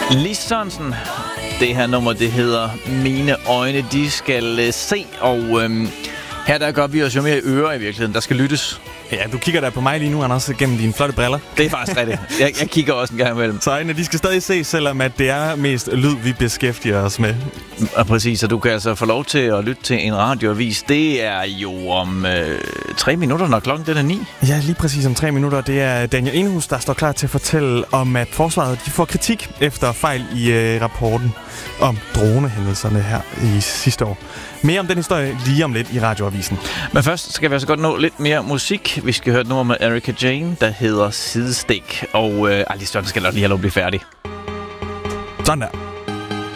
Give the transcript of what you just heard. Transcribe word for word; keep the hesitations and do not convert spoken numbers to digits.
Lis Sørensen. Det her nummer, det hedder Mine øjne, de skal uh, se. Og øhm, her der gør vi os jo mere i ører i virkeligheden. Der skal lyttes. Ja, du kigger der på mig lige nu, Anders, gennem dine flotte briller. Det er faktisk rigtigt. Jeg, jeg kigger også en gang imellem. Så øjnene, de skal stadig se, selvom at det er mest lyd, vi beskæftiger os med. Og præcis, og du kan altså få lov til at lytte til en radioavis. Det er jo om øh, tre minutter, når klokken den er ni. Ja, lige præcis om tre minutter. Det er Daniel Enhus, der står klar til at fortælle om, at forsvaret de får kritik efter fejl i øh, rapporten om dronehændelserne her i sidste år. Mere om den historie lige om lidt i radioavisen. Men først skal vi altså godt nå lidt mere musik. Vi skal høre et nummer med Erika Jane, der hedder Sidestik. Og øh, Lis Sørensen skal nok lige have lov at blive færdig. Sådan der.